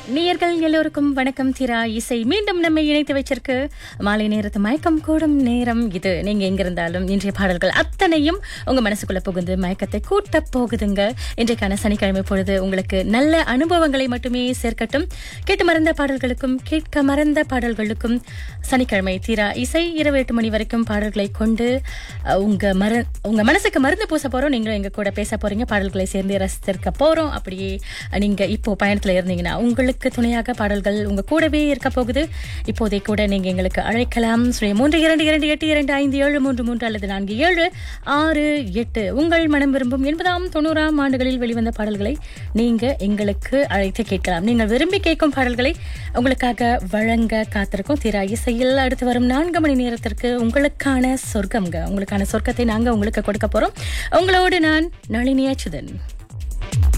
நேயர்கள் எல்லோருக்கும் வணக்கம். திரா இசை மீண்டும் நம்மை இணைத்து வச்சிருக்கு. மாலை நேரத்து மயக்கம் கூடும் நேரம் இது. நீங்க எங்க இருந்தாலும் இன்றைய பாடல்கள் அத்தனையும் உங்க மனசுக்குள்ள புகுந்து மயக்கத்தை கூட்ட போகுதுங்க. இன்றைக்கான சனிக்கிழமை பொழுது உங்களுக்கு நல்ல அனுபவங்களை மட்டுமே சேர்க்கட்டும். கேட்டு மறந்த பாடல்களுக்கும் கேட்க மறந்த பாடல்களுக்கும் சனிக்கிழமை தீரா இசை இரவு 8 மணி வரைக்கும் பாடல்களை கொண்டு உங்க மனசுக்கு மருந்து பூச போறோம். நீங்களும் எங்க கூட பேச போறீங்க, பாடல்களை சேர்ந்து ரசித்திருக்க போறோம். அப்படியே நீங்க இப்போ பயணத்துல இருந்தீங்கன்னா உங்களுக்கு துணையாக பாடல்கள் உங்க கூடவே இருக்க போகுது. இப்போதை கூட நீங்க எங்களுக்கு அழைக்கலாம். 3228257333 அல்லது 4768. உங்கள் மனம் விரும்பும் 80ஆம் 90ஆம் ஆண்டுகளில் வெளிவந்த பாடல்களை நீங்க எங்களுக்கு அழைத்து கேட்கலாம். நீங்கள் விரும்பி கேட்கும் பாடல்களை உங்களுக்காக வழங்க காத்திருக்கும் தீரா இசையில். அடுத்து வரும் 4 மணி நேரத்திற்கு உங்களுக்கான சொர்க்கம்ங்க. உங்களுக்கான சொர்க்கத்தை நாங்க உங்களுக்கு கொடுக்க போறோம். உங்களோடு நான் நளினி அச்சுதன்.